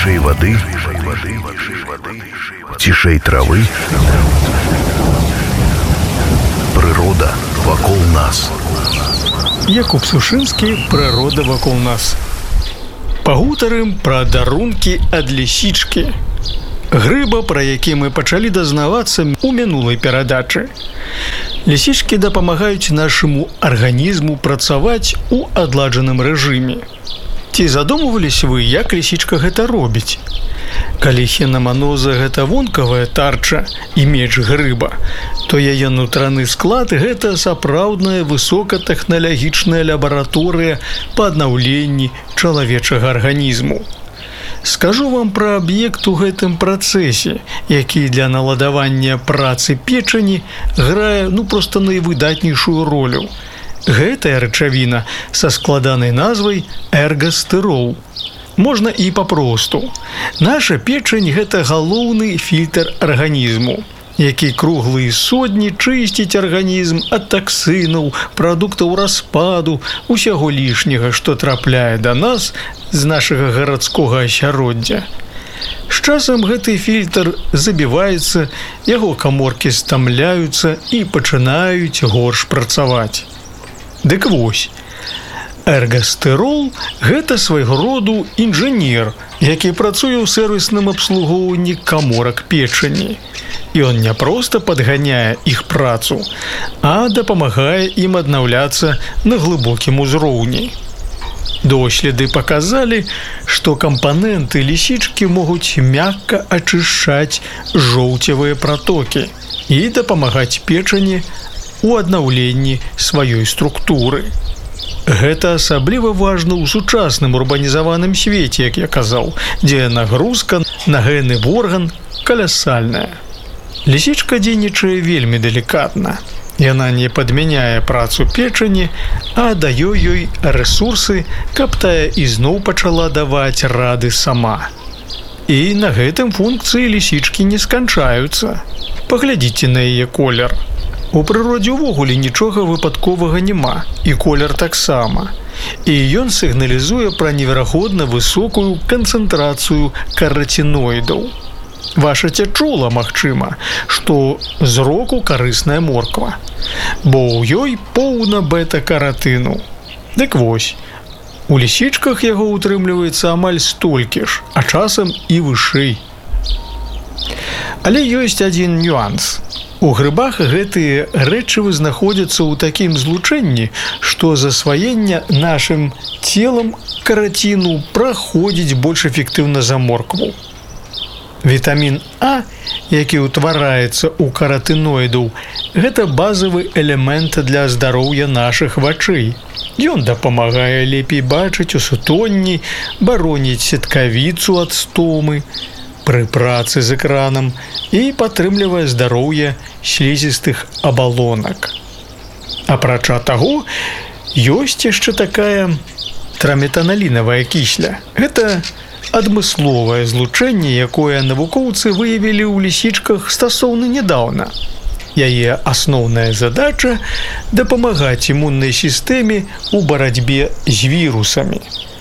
Цішэй вады, цішэй травы. Прырода вакол нас. Якуб Сушынскі «Прырода вакол нас». Пагутарым пра дарункі ад лісічкі. Грыба, пра які мы пачалі дазнавацца ў мінулай перадачы. Лісічкі дапамагаюць нашаму арганізму працаваць у адладжаным рэжыме. Ці задумваліся вы, як лісічка гэта робіць? Калі хенаманоза – гэта вонкавая тарча і меч грыба, то яе нутраны склад – гэта сапраўдная высокатэхналагічная лабараторыя па аднаўленні чалавечага арганізму. Скажу вам пра аб'ект у гэтым працэсе, які для наладавання працы печані грае проста найвыдатнейшую ролю. Гэтая рэчавіна са складанай назвай эргастэрол. Можна і папросту. Наша печань – гэта галоўны фільтр арганізму, які круглыя сотні чысціць арганізм ад таксынаў, прадуктаў распаду, усяго лішняга, што трапляе да нас з нашага гарадскога асяроддзя. З часам гэты фільтр забіваецца, яго каморкі стамляюцца і пачынаюць горш працаваць. Дык вось, эргастэрол – гэта свайго роду інжынер, які працуе ў сэрвісным абслугоўванні каморак печані. Ён не проста падганяе іх працу, а дапамагае ім аднаўляцца на глыбокім узроўні. Доследы паказалі, што кампаненты лісічкі могуць мякка ачышчаць жоўцевыя пратокі і дапамагаць печані у аднаўленні сваёй структуры. Гэта асабліва важна ў сучасным урбанізаваным свеце, як я казаў, дзе нагрузка на гэны орган каласальная. Лісічка дзейнічае вельмі далікатна. Яна не падмяняе працу печані, а дае ёй рэсурсы, каб тая ізноў пачала даваць рады сама. І на гэтым функцыі лісічкі не сканчаюцца. Паглядзіце на яе колер. У прыродзе ўвогуле нічога выпадковага няма, і колер таксама. І ён сігналізуе пра неверагодна высокую канцэнтрацыю караціноідаў. Ваша чула, магчыма, што зроку карысная морква, бо ў ёй поўна бета-каратыну. Дык вось, у лісічках яго ўтрымліваецца амаль столькі ж, а часам і вышэй. Але ёсць адзін нюанс. У грыбах гэтыя рэчывы знаходзяцца ў такім злучэнні, што засваенне нашым целам караціну праходзіць больш эфектыўна за моркву. Вітамін А, які ўтвараецца ў каратыноідаў, гэта базавы элемент для здароўя нашых вачэй. Ён дапамагае лепей бачыць у сутонні, бароніць сеткавіцу ад стомы пры працы з экранам і падтрымлівае здароўе слізістых абалонак. Апрача таго, ёсць яшчэ такая траметаналінавая кісля. Гэта адмысловае злучэнне, якое навукоўцы выявілі ў лісічках стасоўна нядаўна. Яе асноўная задача – дапамагаць імуннай сістэме ў барацьбе з вірусамі,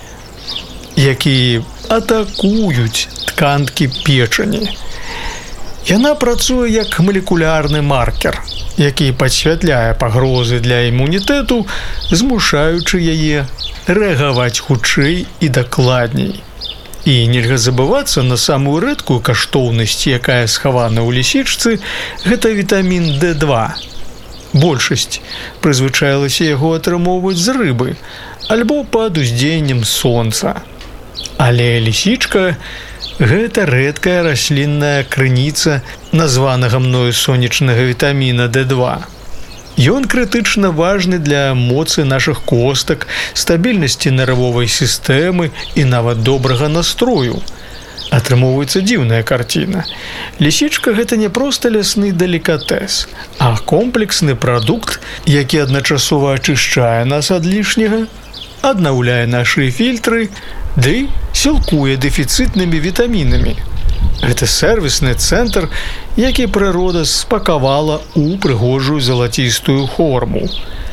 якія атакуюць тканкі печані. Яна працуе як малекулярны маркер, які падсвятляе пагрозы для імунітэту, змушаючы яе рэагаваць хутчэй і дакладней. І нельга забывацца на самую рэдкую каштоўнасць, якая схавана ў лісічцы, гэта вітамін D2. Большасць прызвычаілася яго атрымоўваць з рыбы альбо пад уздзеяннем сонца. Але лісічка – гэта рэдкая раслінная крыніца названага мною сонечнага вітаміна D2. Ён крытычна важны для моцы нашых костак, стабільнасці нервовай сістэмы і нават добрага настрою. Атрымоўваецца дзіўная карціна. Лісічка – гэта не проста лясны далікатэс, а комплексны прадукт, які адначасова ачышчае нас ад лішняга, аднаўляе нашы фільтры, ды сілкуе дэфіцытнымі вітамінамі. Гэта сэрвісны цэнтр, які прырода спакавала ў прыгожую залацістую форму.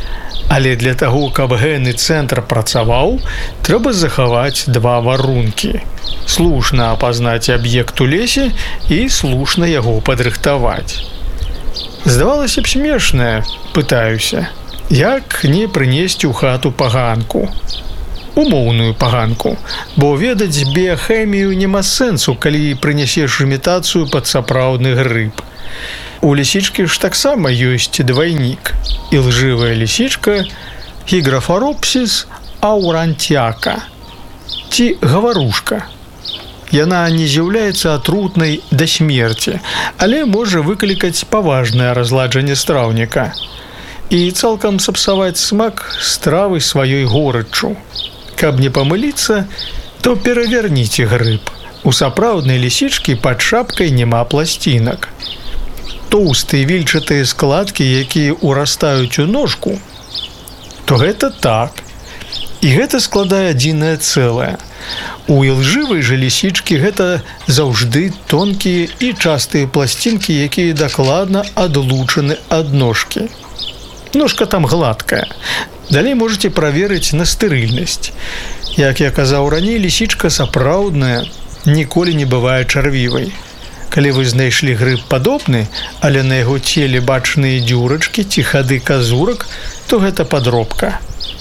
Але для таго, каб гэны цэнтр працаваў, трэба захаваць два варункі. Слушна апазнаць аб'ект у лесе і слушна яго падрыхтаваць. Здавалася б смешнае, пытаюся, як не прынесці ў хату паганку. Умоўную паганку, бо ведаць біяхэмію няма сэнсу, калі прынясеш імітацыю пад сапраўдны грыб. У лісічкі ж таксама ёсць двайнік. Ілжывая лісічка Гіграфаропсіс аурантяка, ці гаварушка. Яна не з'яўляецца атрутнай да смерці, але можа выклікаць паважнае разладжанне страўніка і цалкам сапсаваць смак стравы сваёй горыччу. Каб не памыліцца, то пераверніце грыб. У сапраўднай лісічкі пад шапкай няма пласцінак. Тоўстыя вільчатыя складкі, якія ўрастаюць у ножку, то гэта так. І гэта складае адзінае цэлае. У ілжывай жа лісічкі гэта заўжды тонкія і частыя пласцінкі, якія дакладна адлучаны ад ножкі. Ножка там гладкая. Далей можаце праверыць на стэрыльнасць. Як я казаў раней, лісічка сапраўдная ніколі не бывае чарвівай. Калі вы знайшлі грыб падобны, але на яго целе бачныя дзюрачкі ці хады казурак, то гэта падробка.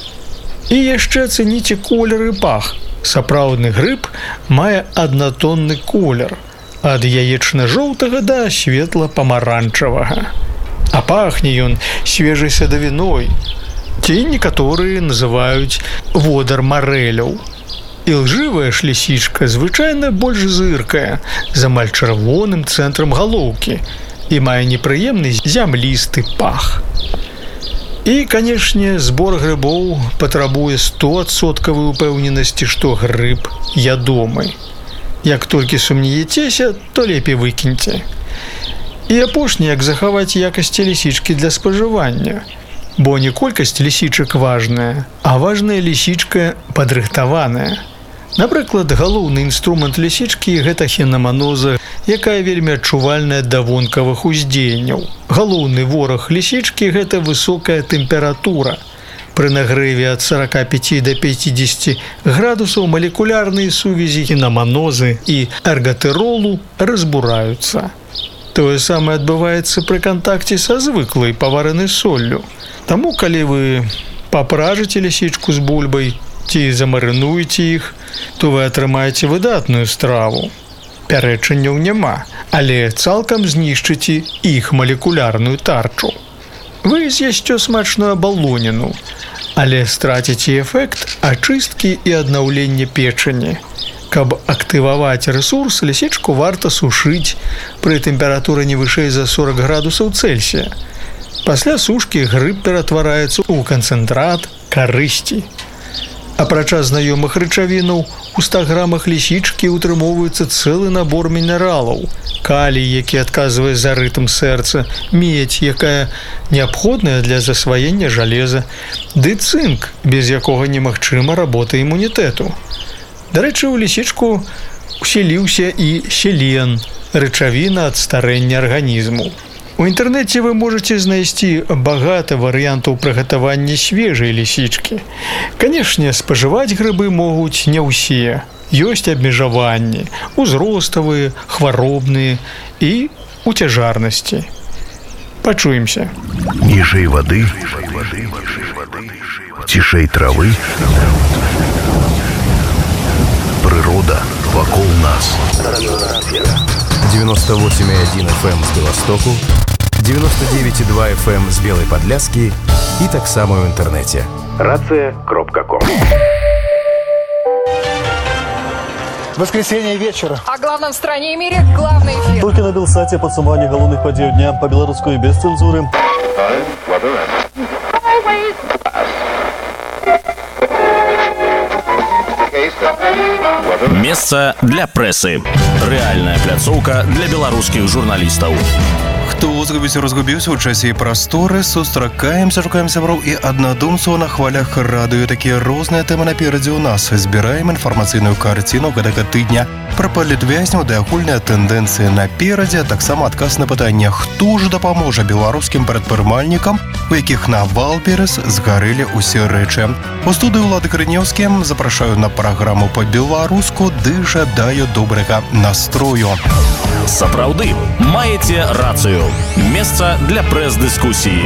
І яшчэ ацэніце колер і пах. Сапраўдны грыб мае аднатонны колер, ад яечна-жоўтага да светла-памаранчавага. А пахне ён свежай садавіной, ці некаторыя называюць водар марэляў. Ілжывая ж лісічка звычайна больш зыркая, з амаль чырвоным цэнтрам галоўкі і мае непрыемны зямлісты пах. І, канешне, збор грыбоў патрабуе 100% упэўненасці, што грыб ядомы. Як толькі сумнеецеся, то лепей выкіньце. І апошні, як захаваць якасці лісічкі для спажывання. Бо не колькасць лісічак важная, а важная лісічка падрыхтаваная. Напрыклад, галоўны інструмент лісічкі – гэта хенаманоза, якая вельмі адчувальная да вонкавых уздзеянняў. Галоўны вораг лісічкі – гэта высокая тэмпература. Пры нагрэве ад 45 да 50 градусаў малекулярныя сувязі хенаманозы і эргатэролу разбураюцца. Тое самае адбываецца пры кантакце са звыклай паваранай соллю. Таму, калі вы папражыце лісічку з бульбай ці замарынуеце іх, то вы атрымаеце выдатную страву. Пярэчанняў няма, але цалкам знішчыце іх малекулярную тарчу. Вы з'ясце смачную абалоніну, але страціце эфект ачысткі і аднаўлення печані. Каб актываваць рэсурс, лісічку варта сушыць пры тэмпературы не вышэй за 40 градусаў Цельсія. Пасля сушкі грыб ператвараецца ў канцэнтрат карысці. Апрача знаёмых рэчавінаў, у 100 грамах лісічкі ўтрымоўваецца цэлы набор мінералаў. Калій, які адказвае за рытм сэрца, медзь, якая неабходная для засваення жалеза, ды цынк, без якога немагчыма работа імунітэту. Дарэчы, у лісічку уселіўся і селен, рэчавіна ад старэння арганізму. У інтэрнэце вы можаце знайсці багата варыянтаў прыгатавання свежай лісічкі. Канешне, спажываць грыбы могуць не ўсе. Ёсць абмежаванні, узроставыя, хваробныя і у цяжарнасці. Пачуемся. Ніжэй вады, цішэй травы, прырода вакол нас. 98,1 FM з Беластоку, 99,2 FM з Белой Подляски и так само в интернете. Рация.ком. Воскресенье вечера. О главном в стране и мире главный эфир. Только на Белсате подсумование головных подей дня по-белорусски и без цензуры. Месца для прэсы. Рэальная пляцоўка для беларускіх журналістаў. Хто разгубіўся ў часе і прасторы, сустракаемся, шукаем сяброў і аднадумцаў на хвалях радыё. Такія розныя тэмы наперадзе ў нас. Збіраем інфармацыйную карціну гэтага тыдня. Пра палітвязняў ды агульныя тэндэнцыі наперадзе, а таксама адказ на пытанне, хто ж дапаможа беларускім прадпрымальнікам, у якіх на Валберес згарэлі ўсе рэчы. У студыі Ўлады Крынеўскі запрашаю на праграму па-беларуску ды жадаю добрага настрою. Сапраўды, маеце рацыю. Месца для прэс-дыскусіі.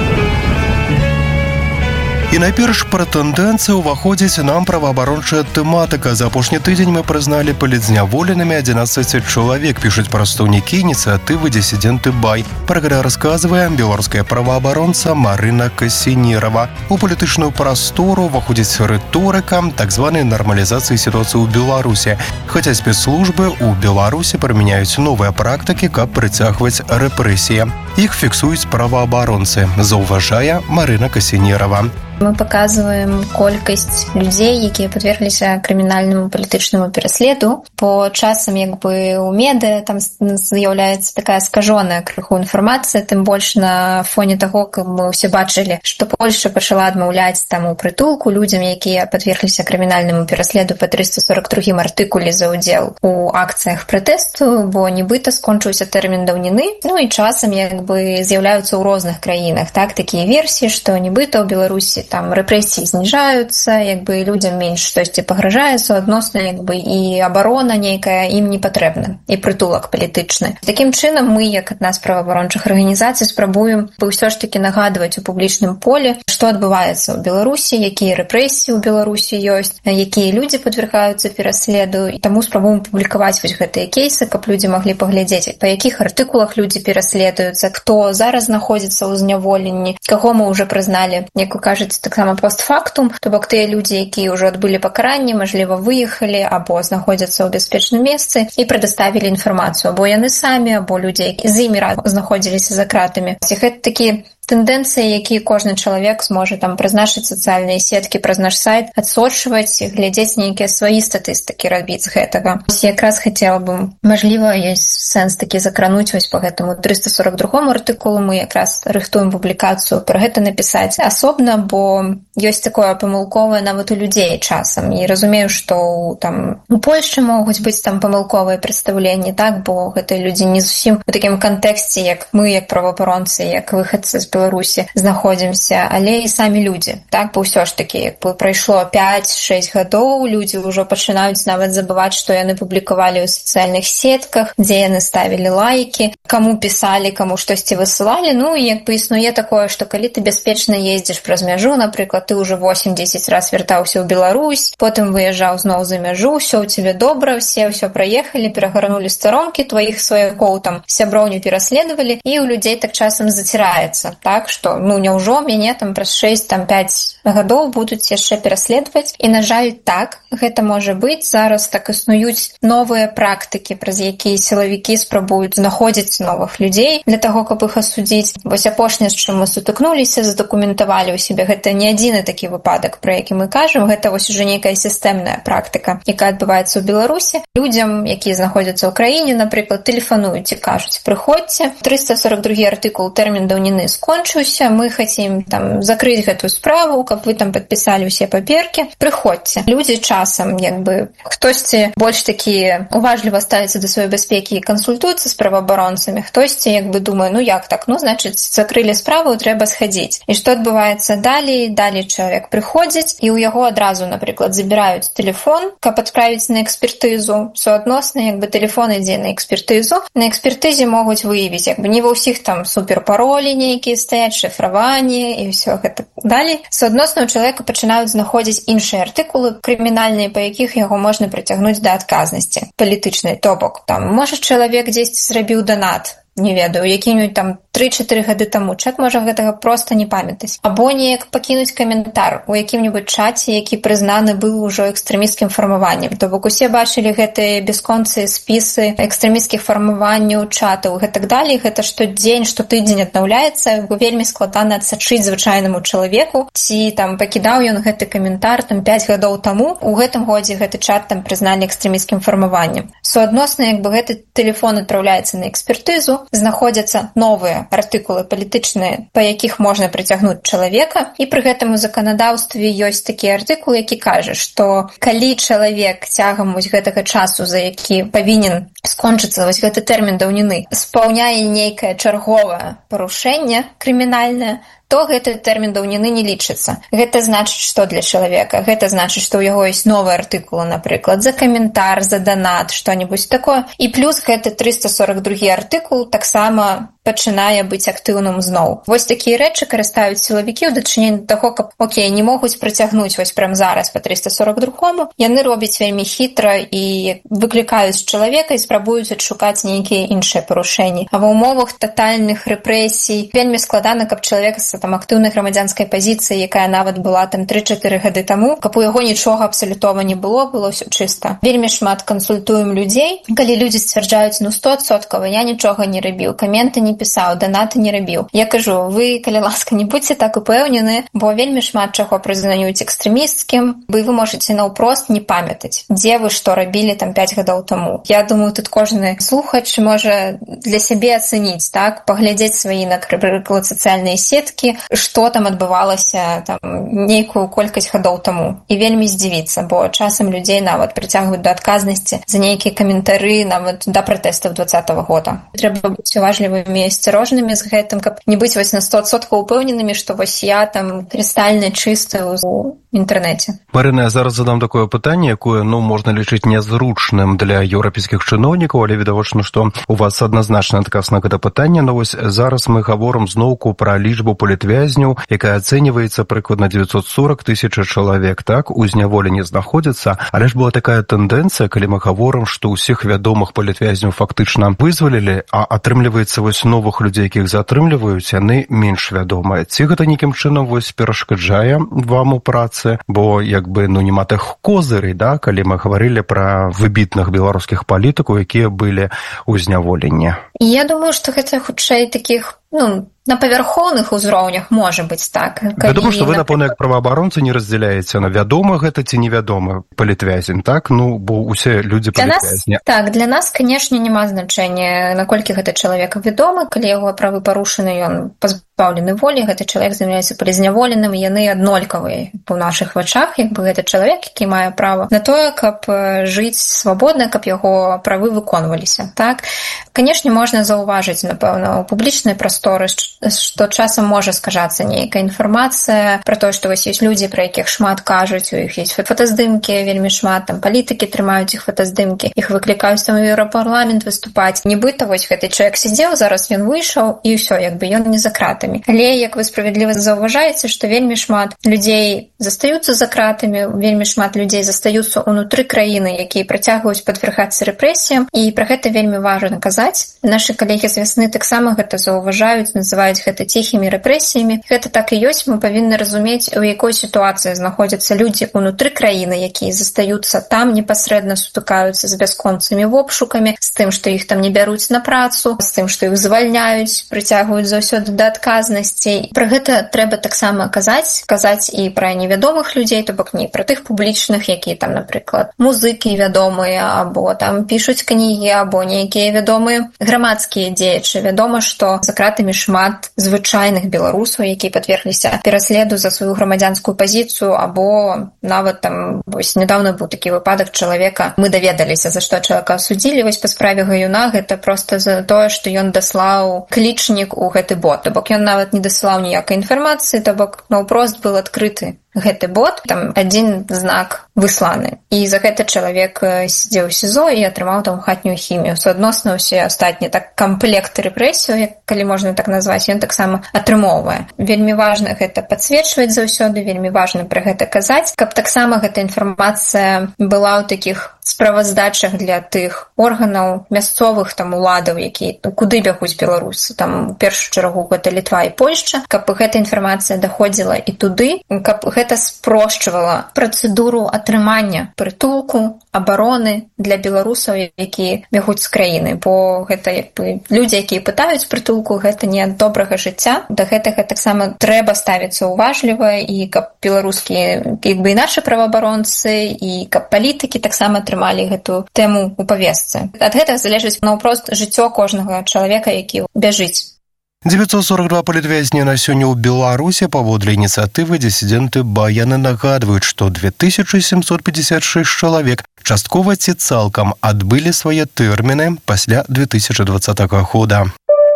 І найперш пра тэндэнцыі ўваходзіць нам праваабарончая тэматыка. За апошні тыдзень мы прызналі палітзняволенымі 11 чалавек, пішуць прадстаўнікі ініцыятывы «Дысідэнты Бай». Пра гэта расказвае беларуская праваабаронца Марына Касінерава. У палітычную прастору ўваходзіць рыторыка так званай нармалізацыі сітуацыі ў Беларусі. Хаця спецслужбы ў Беларусі прымяняюць новыя практыкі, каб прыцягваць рэпрэсіі. Іх фіксуюць праваабаронцы, заўважае Марына Касінерава. Мы показываем колькасць людзей, якія падвергліся крымінальнаму палітычнаму пераследу. По часам у медыа там з'яўляецца такая скажоная крыху інфармацыя, тым больш на фоне таго, каб мы ўсе бачылі, што Польшча пачала адмаўляць там у прытулку людзям, якія падвергліся крымінальнаму пераследу па 342 артыкуле за ўдзел у акцыях пратэсту, бо нібыта скончыўся тэрмін даўніны. Ну і часам з'яўляюцца ў розных краінах, такія версіі, што нібыта ў Беларусі там рэпрэсіі зніжаюцца, людзям менш штосьці пагражае, суадносна і абарона нейкая ім не патрэбна, і прытулак палітычны. Такім чынам мы, як адна з праваабарончых арганізацый, спрабуем ўсё ж такі нагадваць у публічным полі, што адбываецца ў Беларусі, якія рэпрэсіі ў Беларусі ёсць, якія людзі падвяргаюцца пераследу, і таму спрабуем публікаваць гэтыя кейсы, каб людзі маглі паглядзець, па якіх артыкулах людзі пераследуюцца, хто зараз знаходзіцца ў зняволенні, каго мы ўжо прызналі, як вы кажаце, таксама постфактум, то бок тыя людзі, якія ўжо адбылі пакаранне, мажліва, выехалі або знаходзяцца ў бяспечным месцы і прадставілі інфармацыю, або яны самі, або людзі, які з імі знаходзіліся за кратамі. Гэта такі тэндэнцыі, якія кожны чалавек зможа там праз нашы сацыяльныя сеткі, праз наш сайт адсочваць і глядзець нейкія свае статыстыкі рабіць з гэтага. Якраз хацела бы, мажліва, ёсць сэнс такі закрануць па гэтаму 342 артыкулу. Мы якраз рыхтуем публікацыю пра гэта напісаць асобна, бо ёсць такое памылковае нават у людзей часам. І разумею, што там у Польшчы могуць быць там памылковыя прадстаўленні, бо гэтыя людзі не зусім у такім кантэксце, як мы, як праваабаронцы, як выхадцы з Беларусі знаходзімся, але і самі людзі. Бо ўсё ж такі, прайшло 5-6 гадоў, людзі ўжо пачынаюць нават забываць, што яны публікавалі ў сацыяльных сетках, дзе яны ставілі лайкі, каму пісалі, каму штосьці высылалі. Ну, і існуе такое, што калі ты бяспечна ездзіш праз мяжу, напрыклад, ты ўжо 8-10 раз вяртаўся ў Беларусь, потым выязджаў зноў за мяжу, ўсё ў цябе добра, ўсё праехалі, перагарнулі старонкі, тваіх сваякоў там сяброў не пераследавалі, і ў людзей так часам заціраецца. Што, няўжо мяне там праз 6-5 гадоў будуць яшчэ пераследаваць. І, на жаль, гэта можа быць. Зараз існуюць новыя практыкі, праз якія сілавікі спрабуюць знаходзіць новых людзей для таго, каб іх асудзіць. Вось апошняе, з чым мы сутыкнуліся, задакументавалі ў сябе. Гэта не адзіны такі выпадак, пра які мы кажам. Гэта вось ужо нейкая сістэмная практыка, якая адбываецца ў Беларусі. Людзям, якія знаходзяцца ў краіне, напрыклад, тэлефануюць і кажуць: прыходзьце, 342 артыкул, тэрмін даўніны скончыўся, мы хацім там закрыць гэтую справу, каб вы там падпісалі ўсе паперкі, прыходзьце. Людзі часам хтосьці больш такі уважліва ставіцца да сваёй бяспекі і кансультуецца з праваабаронцамі, хтосьці думае, як так, значыць, закрылі справу, трэба схадзіць. І што адбываецца далей? Далей чалавек прыходзіць, і ў яго адразу, напрыклад, забіраюць тэлефон, каб адправіць на экспертызу. Суадносна, тэлефон ідзе на экспертызу. На экспертызе могуць выявіць, не ва ўсіх там суперпаролі нейкія стаяць, шифраванне і ўсё гэта далей. Суадносна, у чалавека пачынаюць знаходзіць іншыя артыкулы крымінальныя, па якіх яго можна прыцягнуць да адказнасці палітычнай. То бок, там, можа, чалавек дзесьці зрабіў данат, не ведаю, якім-нибудь там 3-4 гады таму. Чалавек можа гэтага проста не памятаць. Або неяк пакінуць каментар у якім-небудзь чаце, які прызнаны быў ужо экстрэмісцкім фармаваннем. То бок усе бачылі гэтыя бясконцыя спісы экстрэмісцкіх фармаванняў, чатаў і гэтак далей. Гэта штодзень, штотыдзень аднаўляецца. Вельмі складана адсачыць звычайнаму чалавеку, ці там пакідаў ён гэты каментар там 5 гадоў таму. У гэтым годзе гэты чат там прызналі экстрэмісцкім фармаваннем. Суадносна, як бы гэты тэлефон адпраўляецца на экспертызу, знаходзяцца новыя артыкулы палітычныя, па якіх можна прыцягнуць чалавека, і пры гэтым у заканадаўстве ёсць такі артыкул, які кажа, што калі чалавек цягам вось гэтага часу, за які павінен скончыцца вось гэты тэрмін даўніны, спаўняе нейкае чарговае парушэнне крымінальнае, то гэты тэрмін даўніны не лічыцца. Гэта значыць, што для чалавека? Гэта значыць, што ў яго ёсць новыя артыкулы, напрыклад, за каментар, за данат, што-небудзь такое. І плюс гэты 342 артыкул таксама пачынае быць актыўным зноў. Вось такія рэчы карыстаюць сілавікі ў дачыненні да таго, каб, не могуць прыцягнуць вось прям зараз па 342-му. Яны робяць вельмі хітра і выклікаюць чалавека і спрабуюць адшукаць нейкія іншыя парушэнні. А ва ўмовах татальных рэпрэсій вельмі складана, каб чалавек з там актыўнай грамадзянскай пазіцыі, якая нават была там 3-4 гады таму, каб у яго нічога абсалютова не было ўсё чыста. Вельмі шмат кансультуем людзей, калі людзі сцвярджаюць, 100%, я нічога не рабіў, каменты не пісаў, данаты не рабіў. Я кажу, вы, калі ласка, не будьце так упэўнены, бо вельмі шмат чаго прызнаюць экстрэмісцкім, бо вы можаце наўпрост не памятаць, дзе вы што рабілі там 5 гадоў таму. Я думаю, тут кожны слухач можа для сябе ацэніць, так, паглядзець свае, напрыклад, сацыяльныя сеткі, што там адбывалася там нейкую колькасць гадоў таму. І вельмі здзівіцца, бо часам людзей нават прыцягваюць да адказнасці за нейкія каментары нават да пратэстаў 2020 года. Трэба быць уважлівымі і асцярожнымі з гэтым, каб не быць вось на 100% упэўненымі, што вось я там крыстальна чысты ў інтэрнэце. Марына, я зараз задам такое пытанне, якое, можна лічыць нязручным для еўрапейскіх чыноўнікаў, але відавочна, што у вас адназначны адказ на гэта пытанне. Вось зараз мы гаворым зноўку пра лічбу палітвязняў, якая ацэньваецца прыкладна 940 000 чалавек, так, у зняволенні знаходзяцца, але ж была такая тэндэнцыя, калі мы гаворым, што ўсіх вядомых палітвязняў фактычна вызвалілі, а атрымліваецца вось новых людзей, якіх затрымліваюць, яны менш вядомыя. Ці гэта нейкім чынам вось перашкаджае вам у працы, бо нема тых козырей, да, калі мы гаварылі пра выбітных беларускіх палітыкаў, якія былі ў зняволенні. Я думаю, што гэта хутчэй такіх, на павярхоўных узроўнях можа быць так. Я думаю, што вы, напэўна, як праваабаронцы не раздзяляеце на вядома гэта ці невядома палітвязень, так? Бо ўсе людзі палітвязні. Так, для нас, канешне, няма значэння, наколькі гэта чалавек вядомы, калі яго правы парушаны, ён пазбаўлены волі, гэты чалавек з'яўляецца палізняволеным, яны аднолькавыя у нашых вачах, гэта чалавек, які мае права на тое, каб жыць свабодна, каб яго правы выконваліся, так? Канешне, можна заўважыць, напэўна, у публічнай прасторы, што часам можа скажацца нейкая інфармацыя пра тое, што вось ёсць людзі, пра якіх шмат кажуць, у іх ёсць фотаздымкі, вельмі шмат, там палітыкі трымаюць іх фотаздымкі, іх выклікаюць там у Еўрапарламент выступаць. Нібыта вось гэты чалавек сидзеў, зараз ён выйшаў, і ўсё, ён не за кратамі. Але, як вы справядліва заўважаеце, што вельмі шмат людзей застаюцца за кратамі, вельмі шмат людзей застаюцца ўнутры краіны, якія працягваюць падвяргацца рэпрэсіям, і пра гэта вельмі важна казаць. Нашы калегі з вясны таксама гэта заўважаюць, называюць гэта ціхімі рэпрэсіямі. Гэта так і ёсць, мы павінны разумець, у якой сітуацыі знаходзяцца людзі ўнутры краіны, якія застаюцца там, непасрэдна сутыкаюцца з бясконцымі обшукамі, з тым, што іх там не бяруць на працу, з тым, што іх звальняюць, прыцягваюць заўсёды да адказнасці. Пра гэта трэба таксама казаць і пра невядомых людзей, то бок не пра тых публічных, якія там, напрыклад, музыкі вядомыя, або там пішуць кнігі, або нейкія вядомыя грамадскія дзеячы. Вядома, што за кратамі шмат звычайных беларусаў, якія падвергліся пераследу за сваю грамадзянскую пазіцыю, або нават там вось нядаўна быў такі выпадак чалавека. Мы даведаліся, за што чалавека асудзілі вось па справе Гаюна, гэта проста за тое, што ён даслаў клічнік у гэты бот. То бок ён нават не даслаў ніякай інфармацыі, то бок наўпрост быў адкрыты гэты бот, там адзін знак высланы. І за гэта чалавек сидзеў у СІЗО і атрымаў там хатнюю хімію. Суадносна ўсе астатнія камплекты рэпрэсіяў, калі можна так назваць, ён таксама атрымоўвае. Вельмі важна гэта падсвечваць заўсёды, вельмі важна пра гэта казаць, каб таксама гэта інфармацыя была ў такіх справаздачах для тых органаў мясцовых там уладаў, якія куды бягуць беларусы, там у першую чаргу гэта Літва і Польшча, каб гэта інфармацыя даходзіла і туды, каб гэта спрошчвала працэдуру атрымання прытулку, абароны для беларусаў, якія бягуць з краіны, бо гэта людзі, якія пытаюць прытулку, гэта не ад добрага жыцця. Да гэтага таксама трэба ставіцца уважліва, і каб беларускія і нашы праваабаронцы і каб палітыкі таксама атрымалі гэту тэму ў павестцы. Ад гэтага залежыць наўпрост жыццё кожнага чалавека, які бяжыць. 942 палітвязні на сёння ў Беларусі. Паводле ініцыятывы дысідэнты Баяны нагадваюць, што 2756 чалавек часткова ці цалкам адбылі свае тэрміны пасля 2020 года.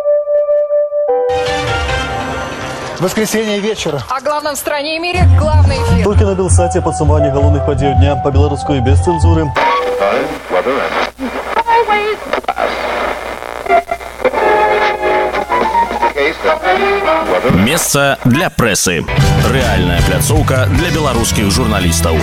Воскресенье вечера. О главном в стране и мире главный эфир. Только на Белсате подсумование головных подей дня по-белорусски и без цензуры. Месца для прэсы. Рэальная пляцоўка для беларускіх журналістаў.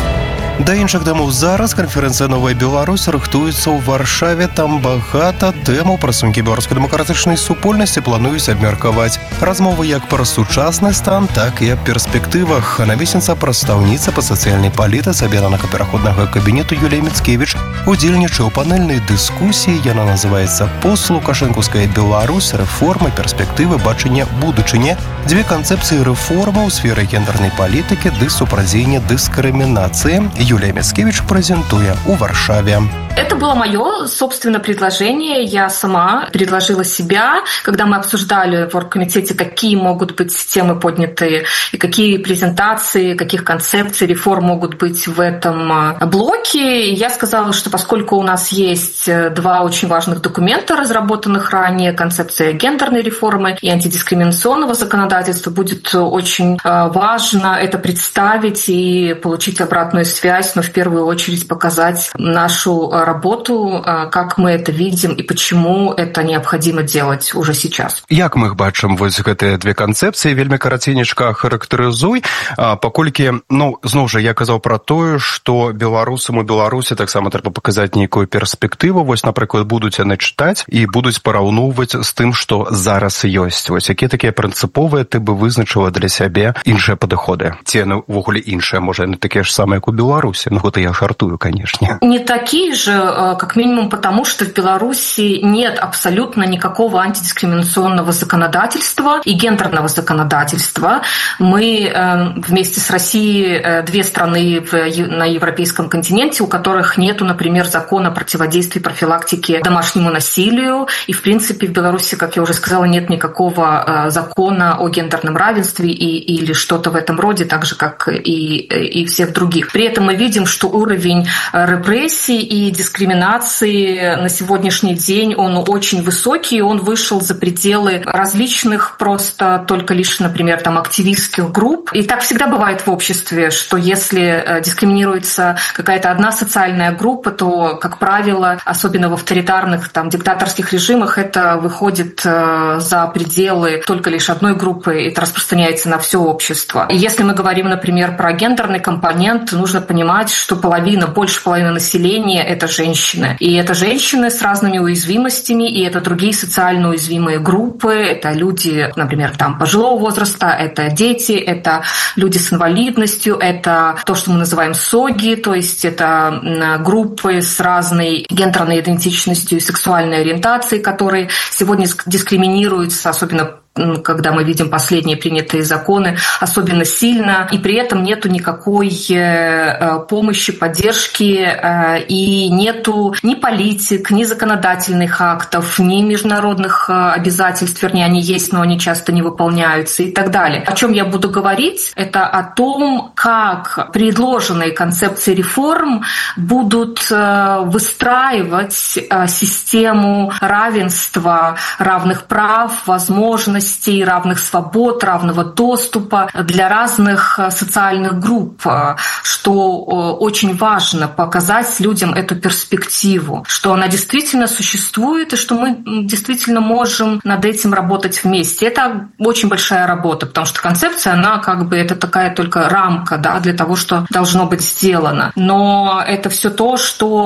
Да іншых дамоў зараз канферэнцыя «Новая Беларусь» рыхтуецца ў Варшаве. Там багата тэмаў пра сумкі беларускай дэмакратычнай супольнасці плануюць абмеркаваць. Размовы як пра сучасны стан, так і аб перспектывах. Навесніца прадстаўніца па сацыяльнай палітыцы аб'яднанага пераходнага кабінету Юлія Міцкевіч удзельнічае ў панельнай дыскусіі. Яна называецца «Пост-лукашэнкаўская Беларусь. Рэформы, перспектывы, бачанне будучыні». Дзве канцэпцыі рэформы ў сферы гендернай палітыкі ды супрадзеяння дыскрымінацыі Юлия Міцкевіч презентуя у Варшаве. Это было мое собственное предложение. Я сама предложила себя, когда мы обсуждали в оргкомитете, какие могут быть темы поднятые и какие презентации, каких концепций, реформ могут быть в этом блоке. Я сказала, что поскольку у нас есть два очень важных документа, разработанных ранее, концепция гендерной реформы и антидискриминационного законодательства, будет очень важно это представить и получить обратную связь, но в первую очередь показать нашу работу, как мы это видим и почему это необходимо делать уже сейчас. Як мы бачым вось гэтыя две канцэпцыі, вельмі караценечка характарызуй, паколькі, зноў жа, я казаў пра тое, што беларусам у Беларусі таксама трэба паказаць нейкую перспектыву. Вось, напрыклад, будуць яны чытаць і будуць параўноўваць з тым, што зараз ёсць. Вось якія такія прынцыповыя ты бы вызначыла для сябе іншыя падыходы? Ці яны ўвогуле іншыя, можа, яны такія ж самыя, як у Беларусі? Гэта я жартую, конечно. Не такие же, как минимум потому, что в Беларуси нет абсолютно никакого антидискриминационного законодательства и гендерного законодательства. Мы вместе с Россией две страны на европейском континенте, у которых нету, например, закона о противодействии профилактике домашнему насилию. И, в принципе, в Беларуси, как я уже сказала, нет никакого закона о гендерном равенстве или что-то в этом роде, так же, как и всех других. При этом мы видим, что уровень репрессий и дискриминации на сегодняшний день, он очень высокий, он вышел за пределы различных просто только лишь, например, там активистских групп. И так всегда бывает в обществе, что если дискриминируется какая-то одна социальная группа, то, как правило, особенно в авторитарных, там, диктаторских режимах, это выходит за пределы только лишь одной группы, и это распространяется на все общество. И если мы говорим, например, про гендерный компонент, нужно понимать, что больше половины населения — это женщины. И это женщины с разными уязвимостями, и это другие социально уязвимые группы. Это люди, например, там, пожилого возраста, это дети, это люди с инвалидностью, это то, что мы называем СОГИ, то есть это группы с разной гендерной идентичностью и сексуальной ориентацией, которые сегодня дискриминируются, особенно когда мы видим последние принятые законы, особенно сильно, и при этом нету никакой помощи, поддержки, и нету ни политик, ни законодательных актов, ни международных обязательств, вернее, они есть, но они часто не выполняются и так далее. О чем я буду говорить, это о том, как предложенные концепции реформ будут выстраивать систему равенства, равных прав, возможностей возможностей, равных свобод, равного доступа для разных социальных групп, что очень важно показать людям эту перспективу, что она действительно существует и что мы действительно можем над этим работать вместе. Это очень большая работа, потому что концепция, она как бы это такая только рамка, да, для того, что должно быть сделано. Но это все то,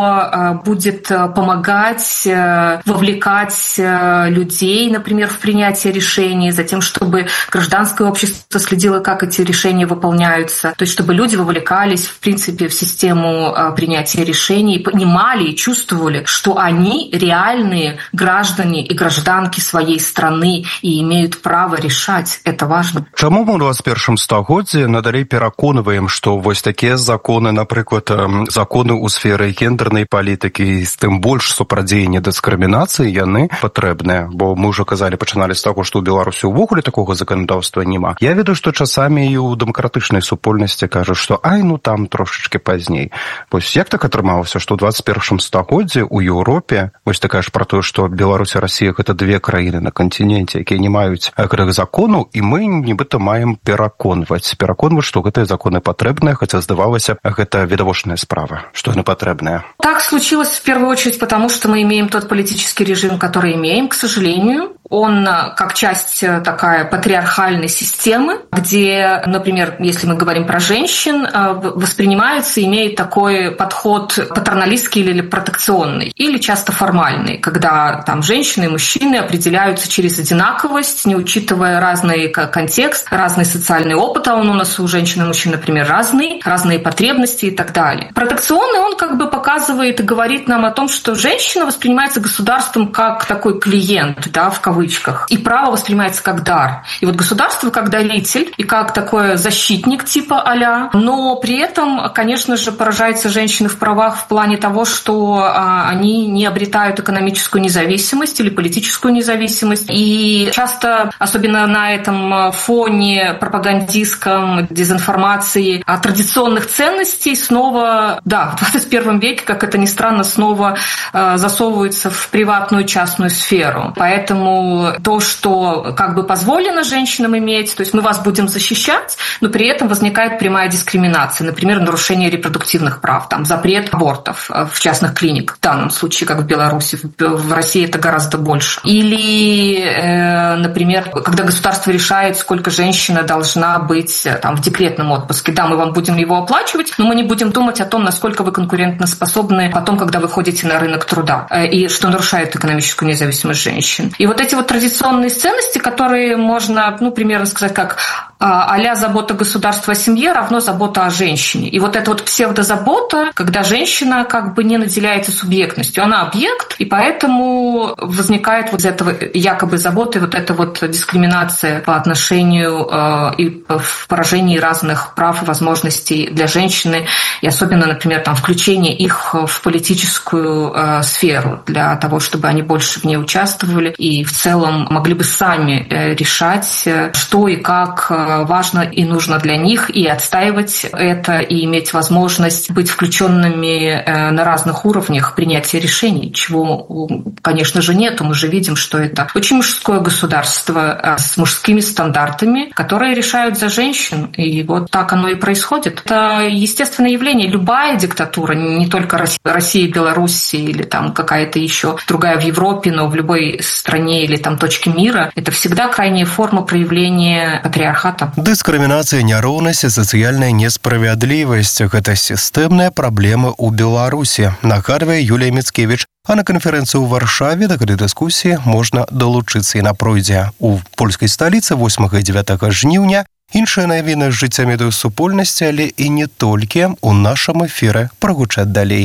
что будет помогать, вовлекать людей, например, в принятие решений, за тем, чтобы гражданское общество следило, как эти решения выполняются, то есть чтобы люди вовлекались, в принципе, в систему принятия решений, понимали и чувствовали, что они реальные граждане и гражданки своей страны и имеют право решать. Это важно. Чаму мы ў 21 стагоддзі надалей пераконваем, што вось такія законы, напрыклад, законы ў сферы гендернай палітыкі, з тым больш супрадзеяння дыскрымінацыі, яны патрэбныя? Бо мы ўжо казалі, пачыналі з таго, што ў Беларусі ўвогуле такога заканадаўства няма. Я ведаю, што часамі і ў дэмакратычнай супольнасці кажуць, што ай, ну там трошачкі пазней. Вось як так атрымалася, што ў 21 стагоддзі ў Еўропе, вось такая ж пра тое, што Беларусь і Расія гэта две краіны на кантиненце, якія не маюць гэтых законаў, і мы нібыта маем пераконваць, што гэтыя законы патрэбныя, хаця здавалася, гэта відавочная справа, што яны патрэбныя. Так случилось в первую очередь потому, что мы имеем тот политический режим, который имеем, к сожалению. Он как часть такая патриархальной системы, где, например, если мы говорим про женщин, воспринимается, имеет такой подход патерналистский или протекционный, или часто формальный, когда там женщины и мужчины определяются через одинаковость, не учитывая разный контекст, разный социальный опыт, а он у нас у женщин и мужчин, например, разные потребности и так далее. Протекционный он как бы показывает и говорит нам о том, что женщина воспринимается государством как такой клиент, да, в кавычках, и право воспринимается как дар. И вот государство как даритель и как такой защитник типа а-ля, но при этом, конечно же, поражаются женщины в правах в плане того, что они не обретают экономическую независимость или политическую независимость. И часто, особенно на этом фоне пропагандистском, дезинформации, традиционных ценностей снова, да, в 21 веке, как это ни странно, снова засовываются в приватную частную сферу. Поэтому то, что как бы позволено женщинам иметь, то есть мы вас будем защищать, но при этом возникает прямая дискриминация, например, нарушение репродуктивных прав, там, запрет абортов в частных клиниках, в данном случае, как в Беларуси, в России это гораздо больше. Или, например, когда государство решает, сколько женщина должна быть там, в декретном отпуске. Да, мы вам будем его оплачивать, но мы не будем думать о том, насколько вы конкурентоспособны потом, когда вы ходите на рынок труда, и что нарушает экономическую независимость женщин. И вот эти вот традиционные ценности, которые можно, примерно сказать, как а-ля забота государства о семье равно забота о женщине. И вот эта вот псевдозабота, когда женщина как бы не наделяется субъектностью, она объект, и поэтому возникает вот из этого якобы заботы вот эта вот дискриминация по отношению и в поражении разных прав и возможностей для женщины, и особенно, например, там, включение их в политическую сферу для того, чтобы они больше в ней участвовали и в целом могли бы сами решать, что и как важно и нужно для них, и отстаивать это, и иметь возможность быть включенными на разных уровнях принятия решений, чего, конечно же, нету. Мы же видим, что это очень мужское государство с мужскими стандартами, которые решают за женщин, и вот так оно и происходит. Это естественное явление. Любая диктатура, не только Россия, Беларусь или там какая-то еще другая в Европе, но в любой стране или там точке мира, это всегда крайняя форма проявления патриархата. Дыскрымінацыя, няроўнасць і сацыяльная несправядлівасць – гэта сістэмныя праблемы ў Беларусі, нагадвае Юлія Міцкевіч. А на канферэнцыі ў Варшаве да гэтай дыскусіі можна далучыцца, і на пройдзе у польскай сталіцы 8 і 9 жніўня. Іншыя навіны з жыцця медыасупольнасці, але і не толькі, у нашым эфіры прагучаць далей.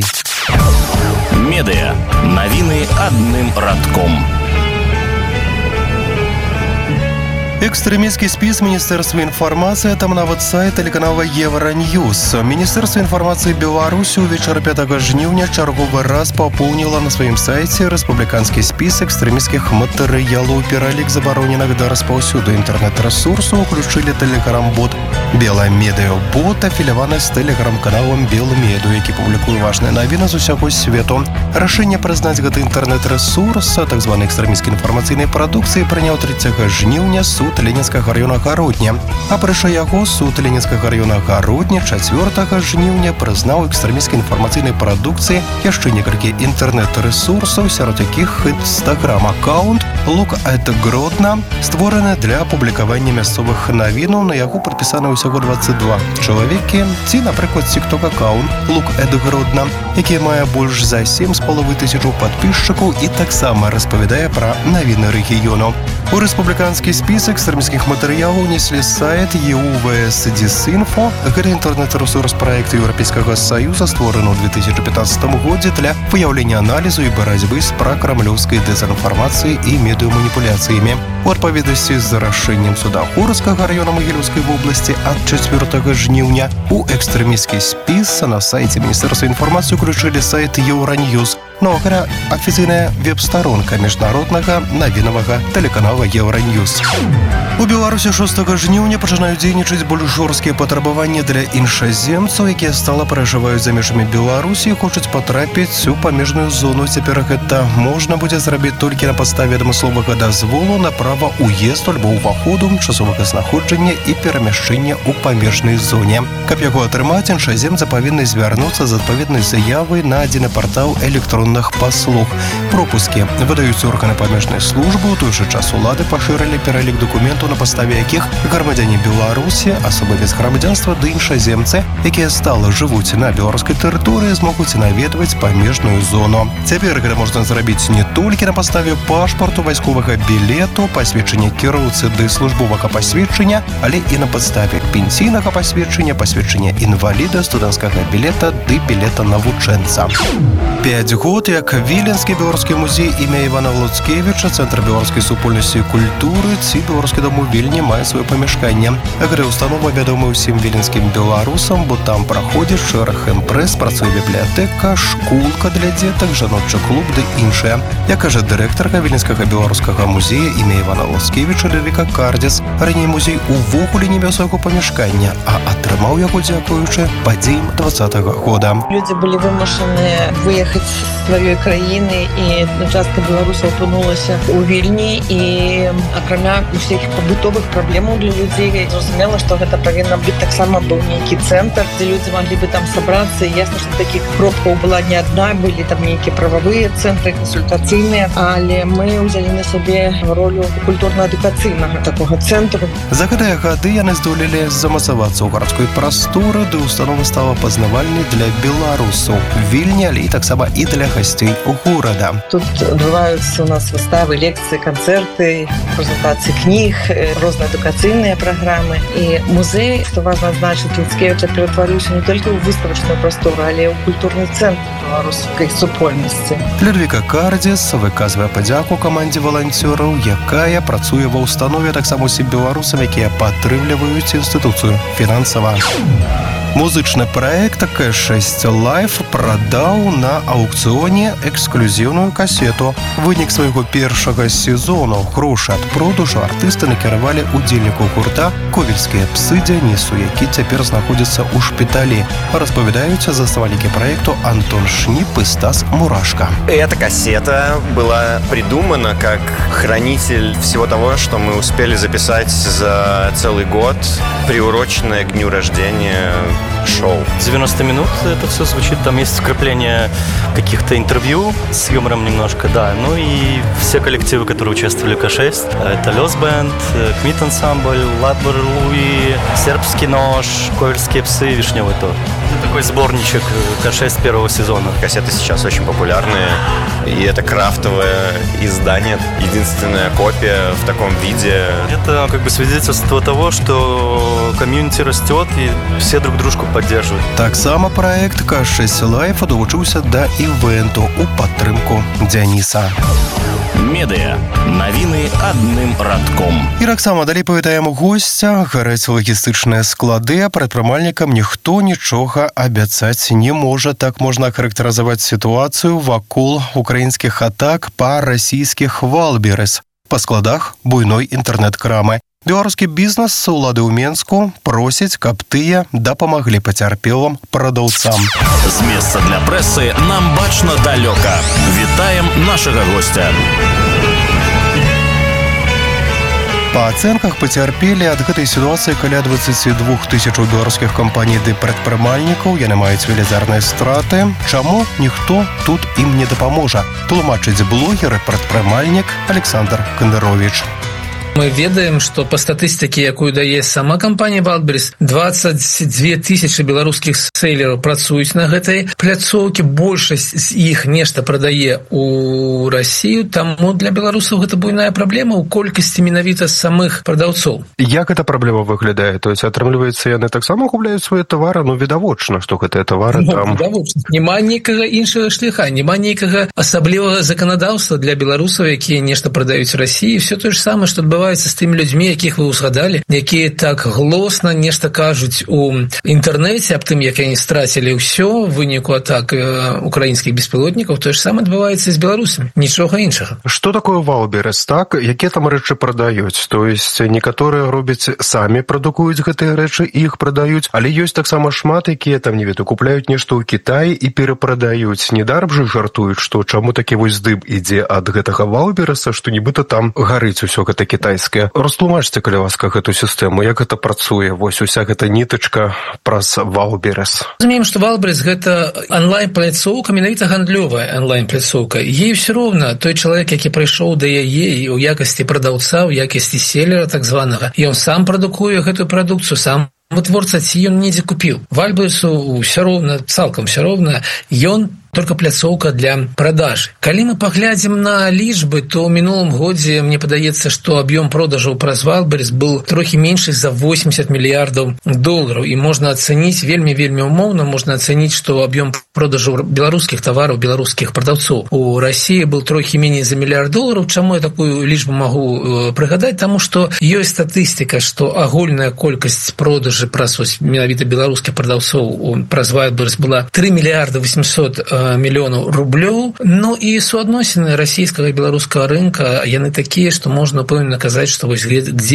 Медыа. Навіны адным радком. Экстремистский спіс Міністэрства інфармацыі, там нават сайт тэлеканала Евроньюз. Міністэрства інфармацыі Беларусі ўвечары 5 жніўня чарговы раз папоўніла на сваім сайце рэспубліканскі спіс экстремістскіх матэрыялаў. Пералік забароненых да распаўсюду інтэрнэт-рэсурсаў уключылі тэлеграм-бот Беламедыа-бот, афіляваны з тэлеграм-каналам Белмеду, які публікуе важныя навіны з усяго свету. Рашэнне прызнаць гэты інтэрнэт-рэсурс так званай экстремістскай інфармацыйнай прадукцыі прыняў 3 жніўня суд Ленінскага района Гародня. Апрача яго суд Ленінскага района Гародня 4 жніўня прызнаў экстремістскай інфармацыйнай прадукцыі яшчэ некалькі інтэрнэт-рэсурсаў, сярод якіх інстаграм-аккаунт «Лук Эд Гродна», створаны для публікавання мясцовых навінаў. На яго падпісаны ўсяго 22 чалавекі, ці, напрыклад, тик-ток-аккаунт «Лук Эд Гродна», які мае больш за 7,5 тысяч падпісчыкаў і таксама распавядае пра навіны рэгіёну. У рэспубліканскі спіс экстремістскіх матэрыялаў унеслі сайт EUVS-Disinfo. Гэта інтэрнэт-рэсурс праект Еўрапейскага Саюза, створаны ў 2015 годзе для выяўлення аналізу і барацьбы з пракрамлёўскай дэзінфармацыяй і медыяманіпуляцыямі. У адпаведнасці з рашэннем суда Курскага района Магілёўскай вобласці ад 4 жніўня у экстремістскі спіс на сайце Міністэрства інфармацыі уключылі сайт Евроньюз. Новая афіцыйная веб-старонка міжнароднага навінавага тэлеканала Евроньюз. У Беларусі 6 жніўня пачынаюць дзейнічаць больш жорсткія патрабаванні для іншаземцаў, якія стала пражываюць за межамі Беларусі і хочуць патрапіць у памежную зону. Цяпер гэта можна будзе зрабіць толькі на падставе адмысловага дазволу на права ўезду альбо ўваходу, часовага знаходжання і перамяшчэння ў памежнай зоне. Каб яго атрымаць, іншаземцы павінны звярнуцца з адпаведнай заявай на адзіны партал электронных паслуг. Пропускі выдаюць органы памежнай службы. У той жа час улады пашырылі пералік дакументаў, на падставе якіх грамадзяне Беларусі, асобы без грамадзянства ды іншаземцы, якія стала жывуць на беларускай тэрыторыі, змогуць наведваць памежную зону. Цяпер гэта можна зрабіць не толькі на падставе пашпарту, вайсковага білету, пасведчання кіроўцы ды службовага пасведчання, але і на падставе пенсійнага пасведчання, пасведчання інваліда, студэнцкага білета ды білета навучэнца. 5 год, як Віленскі беларускі музей імя Івана Луцкевіча, Цэнтр беларускай супольнасці і культуры ці беларускі дом у Вільні мае сваё памяшканне. Гэта ўстанова вядома ўсім віленскім беларусам, бо там праходзіць шэраг імпрэз, працуе бібліятэка, школка для дзетак, жаночы клуб ды іншае. Як кажа дырэктарка Віленскага беларускага музея імя Івана Луцкевіча Ліліка Кардзіс, раней музей увогуле не меў свайго памяшкання, а атрымаў яго дзякуючы падзеям 20-го года. Людзі былі вымушаны выехаць з сваёй краіны, і частка беларусаў апынулася ў Вільні, і акрамя усіх пабытовых праблемаў для людзей, зразумела, што гэта павінна быць таксама быў нейкі цэнтр, дзе людзі маглі бы там сабрацца. Ясна, што такіх кропкаў была не адна, былі там нейкія прававыя цэнтры, кансультацыйныя, але мы ўзялі на сябе ролю культурна-адукацыйнага такога цэнтру. За гэтыя гады яны здолелі замацавацца ў гарадской прасторы, ды установа стала пазнавальнай для беларусаў Вільні, але і таксама і для гасцей горада. Тут адбываюцца у нас выставы, лекцыі, канцэрты, прэзентацыі кніг, розныя адукацыйныя праграмы. І музей, што важна адзначыць, Луцкевіча ператварыўся не толькі ў выставачную прастору, але і ў культурны цэнтр беларускай супольнасці. Ліліка Кардзіс выказвае падзяку камандзе валанцёраў, якая працуе ва ўстанове, таксама усім беларусам, якія падтрымліваюць інстытуцыю фінансава. Музычны праект К6 Live прадаў на аўкцыёне эксклюзіўную касету. Вынік свайго першага сезону, грошы ад продажу артысты накіравалі удзельніку гурта «Ковельскія псы» Дзянісу, які цяпер знаходзіцца ў шпіталі. Распавядаюць заснавальнікі праекту Антон Шнип и Стас Мурашко. Эта кассета была придумана как хранитель всего того, что мы успели записать за целый год, приуроченное к дню рождения шоу. 90 минут это все звучит, там есть вкрапление каких-то интервью с юмором немножко, да. Ну и все коллективы, которые участвовали в К6, это Лёс Бэнд, Кмит Ансамбль, Ладбер Луи, Сербский нож, Ковельские псы, Вишневый торт. Это такой сборничек К6 первого сезона. Кассеты сейчас очень популярные, и это крафтовое издание, единственная копия в таком виде. Это как бы свидетельство того, что комьюнити растет, и все друг дружку поддерживают. Таксама проект К6 Life долучыўся да івенту у падтрымку Дзяніса. Медыа. Навіны адным радком. І таксама далей павітаем госця. Гараць лагістычныя склады, а прадпрымальнікам ніхто нічога абяцаць не можа. Так можна характарызаваць сітуацыю вакол украінскіх атак па расійскіх Валберес. Па складах буйной інтэрнэт-крамы. Беларускі бізнес з улады ў Менску просіць, каб тыя дапамаглі пацярпелым прадаўцам. З месца для прэсы нам бачна далёка. Вітаем нашага госця. Па ацэнках пацярпелі ад гэтай сітуацыі каля 22 тысячаў беларускіх кампаній ды прадпрымальнікаў. Яны маюць велізарныя страты. Чаму ніхто тут ім не дапаможа? Тлумачыць блогер і прадпрымальнік Александр Кандарович. Мы ведаем, што па статыстыкі, якую дае сама кампанія Wildberries, 22 тысячы беларускіх сейлераў працуюць на гэтай пляцоўкі. Большасць з іх нешта прадае ў Расію, таму для беларусаў гэта буйная праблема ў колькасці менавіта самых прадаўцоў. Як эта праблема выглядае? То есть, атрымліваецца, яны таксама губляюць свае тавары? Ну, відавочна, што гэтыя тавары там... Відавочна. Няма нейкага іншага шляха, няма нейкага асаблівага заканадаўства для беларусаў, якія нешта прадаюць Расіі. Все тое ж самае, што адбываецца з тымі людзьмі, якіх вы ўзгадалі, якія так глосна нешта кажуць у інтэрнэце аб тым, як яны страцілі ўсё в выніку атак украінскіх беспілотнікаў. Тое ж самае адбываецца з беларусамі. Нічога іншага. Што такое Wildberries, так? Якія там рэчы прадаюць? То есть, некаторыя робяць самі прадукуюць гэтыя рэчы і іх прадаюць, але ёсць таксама шмат, якія там, не ведаю, купляюць нешта ў Кітаі і перапрадаюць. Недарм жа жартуюць, што чаму такі вось дым ідзе ад гэтага Wildberries, што нібыта там гарыць усё гэта кітайскае. Растлумачце, калі ласка, гэту сістэму, як гэта працуе, вось уся гэта нітачка праз Wildberries. Разумеем, што Wildberries гэта онлайн-пляцоўка, менавіта гандлёвая онлайн-пляцоўка. Ей ўсё роўна той чалавек, які прыйшоў да яе ў якасці прадаўца, ў якасці селера так званага, і ён сам прадукуе гэтую прадукцыю, сам вытворца, ці ён недзе купіў. Wildberriesу ўсё роўна, цалкам ўсё роўна, ён только пляцоўка для продажи. Калі мы паглядзім на лічбы, то ў мінулым годзе мне падаецца, што аб'ём продажаў праз Wildberries был трохі меншы за 80 мільярдаў долараў, і можна ацэніць вельмі умоўна, можна ацэніць, што аб'ём продажаў беларускіх тавараў, беларускіх прадаўцоў у Расіі был трохі меней за мільярд долараў. Чаму я такую лічбу магу прыгадаць? Таму што ёсць статыстыка, што агульная колькасць продажы праз менавіта беларускіх прадаўцоў праз Wildberries была 3 мільярда 800 мільёнаў рублёў. Ну і суадносіны расійскага і беларускага рынка, яны такія, што можна пэўна казаць, што вось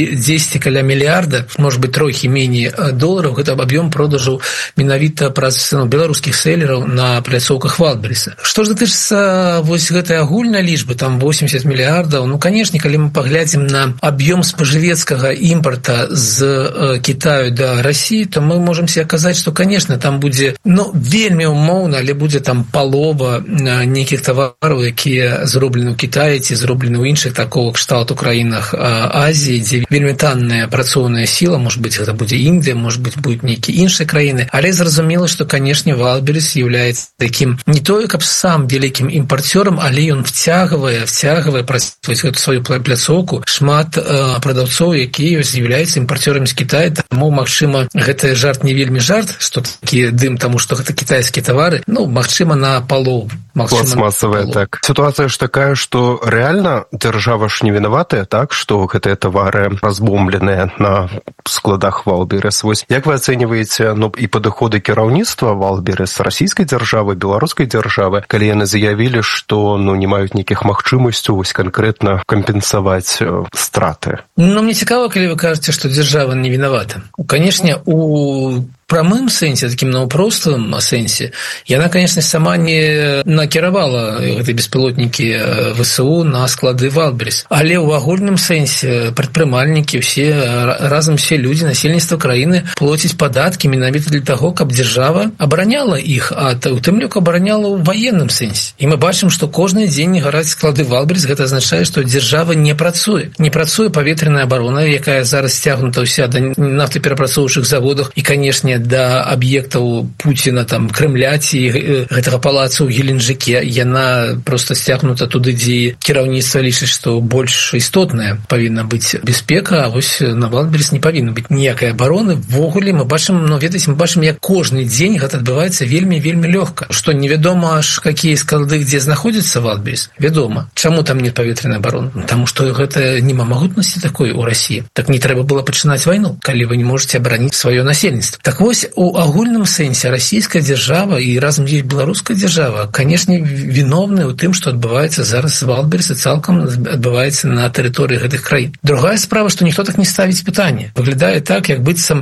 10 каля мільярда, может быть, трохі меней долараў, гэта аб'ём продажаў менавіта праз беларускіх селераў на пляцоўках Wildberries. Што ж датычыцца вось гэтай агульнай лічбы, там 80 мільярдаў, ну, канешне, калі мы паглядзім на аб'ём спажывецкага імпарта з Кітаю да Расіі, то мы можам себе казаць, што, канешне, там будзе, ну, вельмі умоўна, але будзе там палова нейкіх тавараў, якія зроблены ў Кітаі ці зроблены ў іншых такого кшталту краінах Азіі, дзе вельмі танная працоўная сіла, может быть, гэта будзе Індыя, может быть, будуць нейкія іншыя краіны, але зразумела, што, канешне, Wildberries з'яўляецца такім не тое, каб сам вялікім імпарцёрам, але ён вцягвае праз гэту сваю пляцоўку шмат прадаўцоў, якія з'яўляюцца імпарцёрамі з Кітая. Таму, магчыма, гэта жарт не вельмі жарт, што такі дым, таму што гэта кітайскія тавары, ну, магчыма, на палову. Пластмасавая, так. Ситуация ж такая, что реально держава ж не виноватая, так, что гэтыя тавары разбомбленыя на складах Wildberries. Вось як вы ацэньваеце, ну, і падыходы кіраўніцтва Wildberries расійскай дзяржавы, беларускай дзяржавы, калі яны заявілі, што, ну, не маюць нейкіх магчымасцяў вось канкрэтна кампенсаваць страты? Ну, мне цікава, калі вы кажаце, што дзяржава не виновата. Канешне, у прамым сэнсе, такім наўпростым сэнсе, яна, конечно, сама не накіравала гэтыя беспілотнікі ВСУ на склады Wildberries. Але ў агульным сэнсе прадпрымальнікі, разам все людзі, насельніцтва краіны плоціць падаткі менавіта для таго, каб дзяржава абараняла іх, а у тым ліку абараняла ў ваенным сэнсе. І мы бачым, што кожны дзень гараць склады Wildberries, гэта азначае, што дзяржава не працуе. Не працуе паветраная абарона, якая зараз сцягнута ўся да нафтаперапрацоўчых заводах, і, канешне, дачыненне да аб'ектаў Пуціна, там Крэмля ці гэтага палаца ў Геленджыке, яна проста сцягнута туды, дзе кіраўніцтва лічыць, што больш істотная павінна быць бяспека, а вось на Валдберыс не павінна быць ніякай абароны. Ввогуле мы бачым, ведаеце, мы бачым, як кожны дзень гэта адбываецца вельмі лёгка. Што невядома аж какія склады, дзе знаходзіцца Валдберыс, вядома. Чаму там нет паветранай абароны? Таму што гэта няма магутнасці такой у Расіі. Так не трэба было пачынаць вайну, калі вы не можете абараніць сваё насельніцтва. Так вось, у агульным сэнсе расійская дзяржава і разам з ёй беларуская дзяржава, канешне, віновны ў тым, што адбываецца зараз Валдберыс і цалкам адбываецца на тэрыторыі гэтых краін. Другая справа, што ніхто так не ставіць пытанне. Выглядае так, як быццам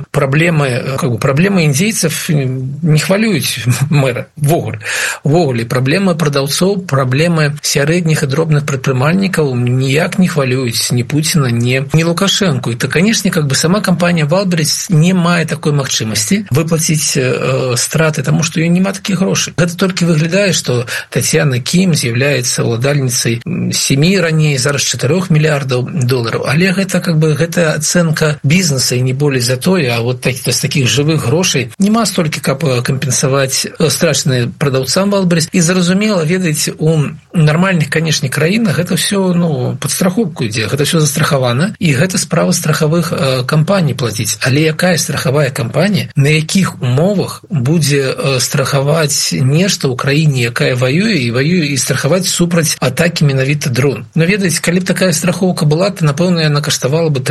праблемы індзейцев не хвалююць мэра. Ввогуле, праблемы прадаўцоў, праблемы сярэдніх і дробных прадпрымальнікаў ніяк не хвалююць ні Пуціна, ні Лукашэнку. І то, канешне, сама кампанія Валдберыс не мае такой магчымасці выплаціць страты, таму што ёй няма такіх грошай. Гэта толькі выглядае, што Тацьяна Кім з'яўляецца ўладальніцай 7, раней, зараз 4 мільярдаў долараў. Але гэта ацэнка бізнеса і не болей за тое, а вот з такіх жывых грошай няма столькі, каб кампенсаваць страчаныя прадаўцам Валдберыс. І зразумела, ведаеце, у нармальных, канешне, краінах гэта ўсё пад страховку ідзе, гэта ўсё застрахавана, і гэта справа страхавых кампаній плаціць. Але якая страхавая кампанія, на якіх умовах будзе страхаваць нешта ў краіне, якая ваюе і страхаваць супраць атакі менавіта дрон? Ведаеце, калі б такая страхоўка была, то, напэўна, яна каштавала бы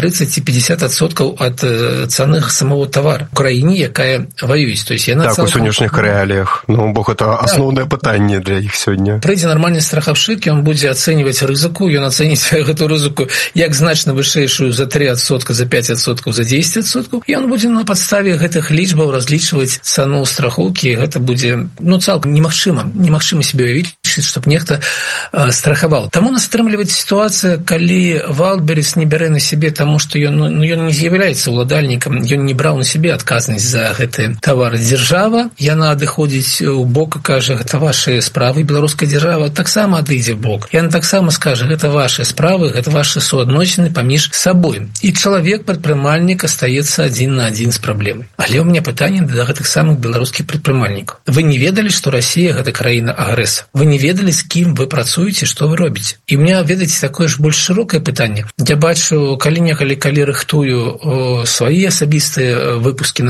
30-50% ад цаны самого тавара ў краіне, якая ваюе. Так, у сённяшніх рэаліях. Бо гэта асноўнае пытанне для іх сёння. Прыйдзе нармальны страхаўшчык, ён будзе ацэньваць рызыку, ён ацэніць гэту рызыку як значна вышэйшую за 3%, за 5%, за 10%. І ён будзе на падставе гэтых лічбаў разлічваць цану страхоўкі. Гэта будзе цалкам немагчыма себе уявіць, чтобы нехта страхаваў. Таму нас атрымліваецца сітуацыя, калі Валдберыс не бярэ на сябе, таму што ён не з'яўляецца ўладальнікам, ён не браў на сябе адказнасць за гэты тавар. Дзяржава, яна адыходзіць у бок і кажа, гэта вашыя справы. Беларуская дзяржава таксама адыдзе в бок. Яна таксама скажа, гэта вашыя справы, гэта вашы суадносіны паміж сабой. І чалавек, прадпрымальнік, астаецца адзін на адзін з праблемай. Але ў мяне пытанне да гэтых самых беларускіх прадпрымальнікаў. Вы не ведалі, што Расія гэта краіна-агрэсар? Вы не ведалі, з кім вы працуеце, што вы робіце? І ў мяне, ведаеце, такое ж больш шырокае пытанне. Я бачу, калі рыхтую свае асабістыя выпускі